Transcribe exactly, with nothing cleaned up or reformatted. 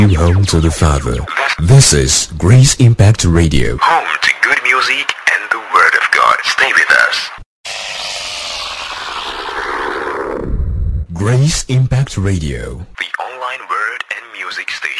You home to the Father. This is Grace Impact Radio. Home to good music and the Word of God. Stay with us. Grace Impact Radio. The online word and music station.